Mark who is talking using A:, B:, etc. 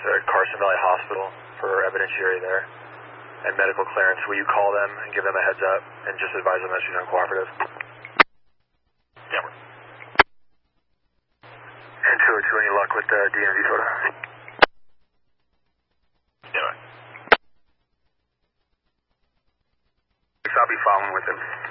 A: at Carson Valley Hospital for evidentiary there and medical clearance. Will you call them and give them a heads up and just advise them that she's uncooperative?
B: Yeah.
A: And 202, any luck with the DMV photo?
B: Yeah.
A: I'll be following with him.